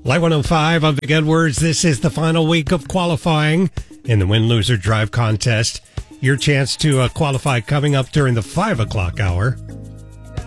Light 105, I'm Vic Edwards. This is the final week of qualifying in the Win, Loser, Drive contest. Your chance to qualify coming up during the 5 o'clock hour.